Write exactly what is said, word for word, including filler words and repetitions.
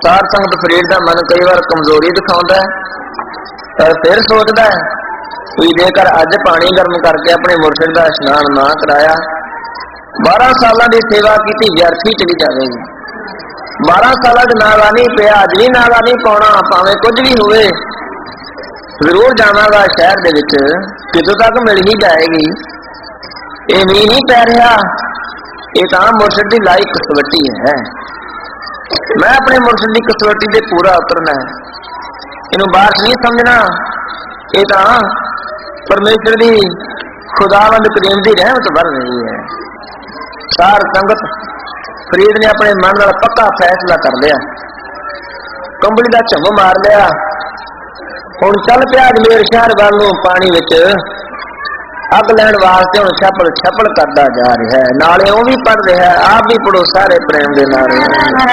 साध संगत फरीद का मन कई बार कमजोरी दिखाता है, पर फिर सोचता है कि जेकर अज पानी गर्म करके अपने मुर्शिद का स्नान ना कराया, बारह साल की सेवा की व्यर्थी चली जाएगी। बारह साल नागा नहीं पिया, अज भी नागा नहीं पाना, भावें कुछ भी होवे जरूर जावांगा शहर दे विच, कितों तक मिल ही जाएगी। ये मीह नहीं पै रहा, ये तो मुर्शिद की लाई कसवटी है। मैं अपने मुर्शिद की कसवटी से पूरा उतरना है, इनू बारिश नहीं समझना। ये तो परमेश्वर की खुदावंद करीम की रहमत बढ़ रही है। सार संगत फरीद ने अपने मन नाल पक्का फैसला कर लिया, कंबली का झुम मार लिया, हुण चल पिया अजमेर शहर वाल नूं पानी विच अग लैण वास्ते। हुण छपड़ छपड़ करदा जा रहा है, नाले वो भी पढ़ रहा है, आप भी पढ़ो सारे प्रेम दे नारे।